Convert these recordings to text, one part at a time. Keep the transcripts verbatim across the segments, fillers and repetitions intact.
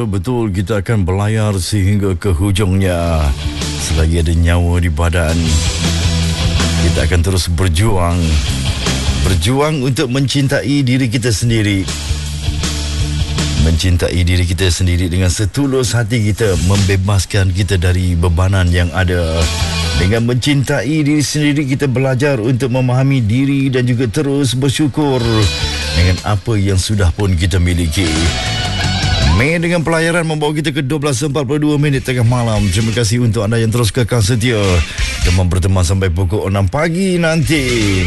Ya, betul, kita akan berlayar sehingga ke hujungnya. Selagi ada nyawa di badan, kita akan terus berjuang. Berjuang untuk mencintai diri kita sendiri. Mencintai diri kita sendiri dengan setulus hati kita, membebaskan kita dari bebanan yang ada. Dengan mencintai diri sendiri, kita belajar untuk memahami diri dan juga terus bersyukur dengan apa yang sudah pun kita miliki. Mei dengan pelayaran membawa kita ke dua belas empat puluh dua minit tengah malam. Terima kasih untuk anda yang terus kekal setia dan berteman sampai pukul enam pagi nanti.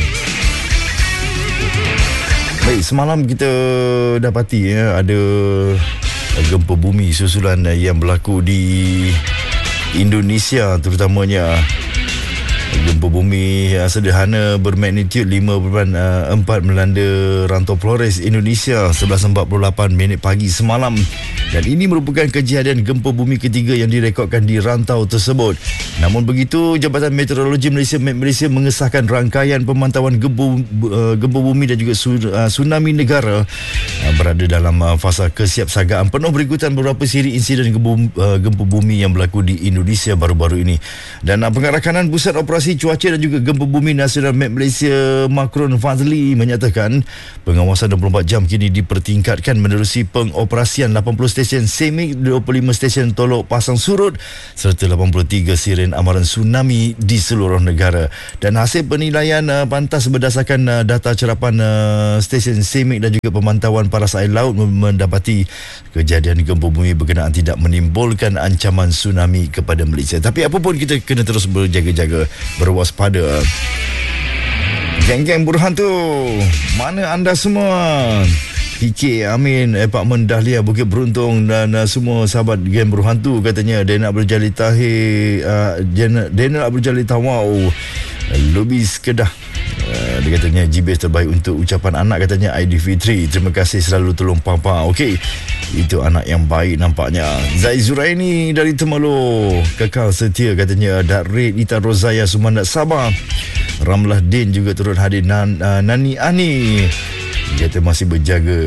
Baik, semalam kita dapati ya, ada gempa bumi susulan yang berlaku di Indonesia terutamanya. Gempa bumi sederhana bermagnitud lima perpuluhan empat melanda rantau Flores, Indonesia sebelas empat puluh lapan minit pagi semalam. Dan ini merupakan kejadian gempa bumi ketiga yang direkodkan di rantau tersebut. Namun begitu, Jabatan Meteorologi Malaysia (M E T) Malaysia mengesahkan rangkaian pemantauan gempa, gempa bumi dan juga tsunami negara berada dalam fasa kesiapsagaan penuh berikutan beberapa siri insiden gempa, gempa bumi yang berlaku di Indonesia baru-baru ini. Dan pengarah-kanan Pusat Operasi Cuaca dan juga Gempa Bumi Nasional M E T Malaysia Makron Fazli menyatakan pengawasan dua puluh empat jam kini dipertingkatkan menerusi pengoperasian lapan puluh stesen semik, dua puluh lima stesen tolok pasang surut serta lapan puluh tiga siren amaran tsunami di seluruh negara. Dan hasil penilaian uh, pantas berdasarkan uh, data cerapan uh, stesen semik dan juga pemantauan paras air laut mendapati kejadian gempa bumi berkenaan tidak menimbulkan ancaman tsunami kepada Malaysia. Tapi apapun, kita kena terus berjaga-jaga, berwaspada. Geng-geng berhantu, mana anda semua? P K Amin, Apartmen Dahlia, Bukit Beruntung dan uh, semua sahabat geng berhantu katanya dia nak berjali tahir, uh, dia, nak, dia nak berjali tawau. Lubis Kedah, uh, dia katanya G B S terbaik untuk ucapan anak katanya Aidilfitri. Terima kasih selalu tolong papa. Okey, itu anak yang baik nampaknya. Zai Zuraini dari Temerloh, kekal setia katanya. Darid Ita Rozaya Sumandat Sabah. Ramlah Din juga turut hadir. Nan, uh, Nani Ani kata masih berjaga.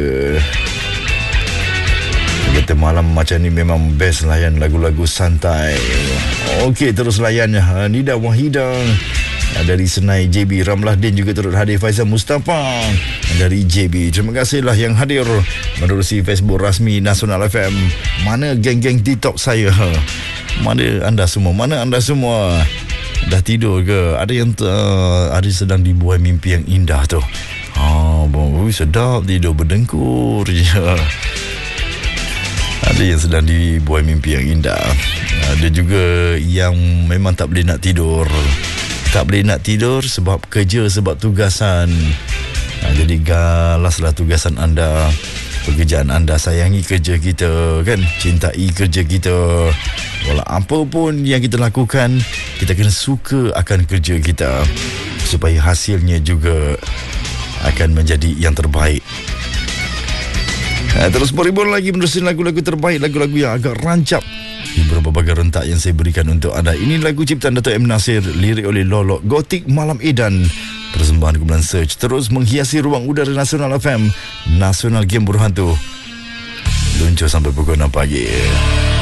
Kata malam macam ni memang best layan lagu-lagu santai. Okey, terus layan Nida Wahida dari Senai J B. Ramlah Din juga turut hadir. Faisal Mustafa dari J B. Terima kasihlah yang hadir menerusi Facebook rasmi Nasional F M. Mana geng-geng TikTok saya? Mana anda semua? Mana anda semua? Dah tidur ke? Ada yang uh, ada sedang dibuai mimpi yang indah tu. Oh, boy, sedap tidur berdengkur je. Ada yang sedang dibuai mimpi yang indah. Ada juga yang memang tak boleh nak tidur. Tak boleh nak tidur sebab kerja, sebab tugasan. Nah, jadi galaslah tugasan anda, pekerjaan anda. Sayangi kerja kita, kan? Cintai kerja kita. Walau apa pun yang kita lakukan, kita kena suka akan kerja kita supaya hasilnya juga akan menjadi yang terbaik. Nah, terus berhibur lagi menerusi lagu-lagu terbaik, lagu-lagu yang agak rancap di berbagai rentak yang saya berikan untuk anda. Ini lagu ciptaan Dato' M. Nasir, lirik oleh Lolok, Gotik Malam Edan. Persembahan kumpulan Search terus menghiasi ruang udara Nasional F M, Nasional Game Berhantu. Luncur sampai pukul enam pagi.